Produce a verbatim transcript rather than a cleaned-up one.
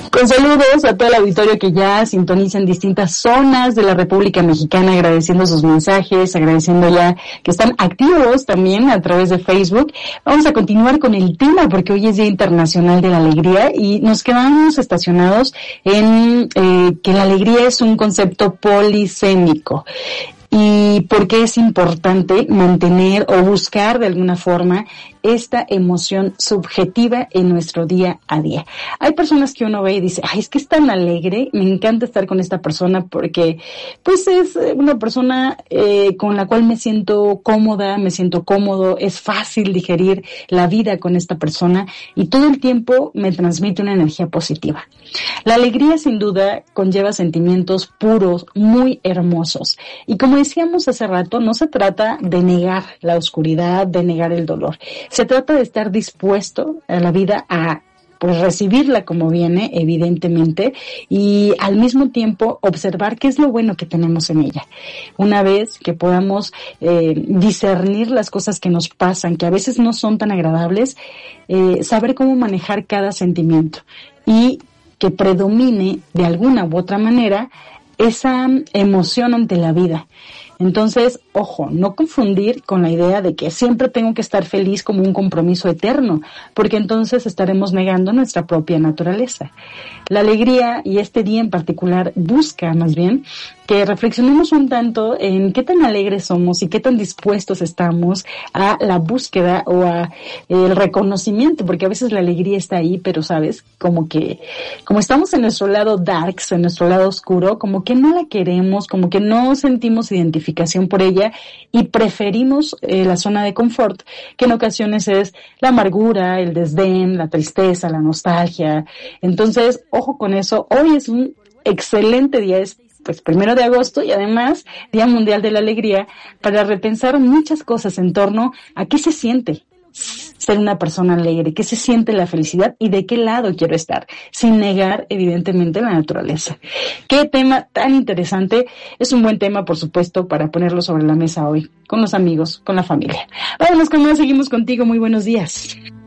Con saludos a todo el auditorio que ya sintoniza en distintas zonas de la República Mexicana, agradeciendo sus mensajes, agradeciendo ya que están activos también a través de Facebook. Vamos a continuar con el tema porque hoy es Día Internacional de la Alegría y nos quedamos estacionados en eh, que la alegría es un concepto polisémico. Y por qué es importante mantener o buscar de alguna forma esta emoción subjetiva en nuestro día a día. Hay personas que uno ve y dice, ay, es que es tan alegre, me encanta estar con esta persona porque pues es una persona eh, con la cual me siento cómoda, me siento cómodo, es fácil digerir la vida con esta persona y todo el tiempo me transmite una energía positiva. La alegría sin duda conlleva sentimientos puros, muy hermosos. Y como decíamos hace rato, no se trata de negar la oscuridad, de negar el dolor. Se trata de estar dispuesto a la vida a pues recibirla como viene, evidentemente, y al mismo tiempo observar qué es lo bueno que tenemos en ella. Una vez que podamos eh, discernir las cosas que nos pasan, que a veces no son tan agradables, eh, saber cómo manejar cada sentimiento y que predomine de alguna u otra manera esa emoción ante la vida. Entonces, ojo, no confundir con la idea de que siempre tengo que estar feliz como un compromiso eterno, porque entonces estaremos negando nuestra propia naturaleza. La alegría, y este día en particular, busca más bien que reflexionemos un tanto en qué tan alegres somos y qué tan dispuestos estamos a la búsqueda o a el reconocimiento, porque a veces la alegría está ahí, pero sabes, como que, como estamos en nuestro lado darks, en nuestro lado oscuro, como que no la queremos, como que no sentimos identificación por ella y preferimos eh, la zona de confort, que en ocasiones es la amargura, el desdén, la tristeza, la nostalgia. Entonces, ojo con eso. Hoy es un excelente día, es pues primero de agosto y además Día Mundial de la Alegría, para repensar muchas cosas en torno a qué se siente ser una persona alegre, qué se siente la felicidad y de qué lado quiero estar, sin negar evidentemente la naturaleza. Qué tema tan interesante, es un buen tema por supuesto para ponerlo sobre la mesa hoy, con los amigos, con la familia. Vámonos con más, seguimos contigo, muy buenos días.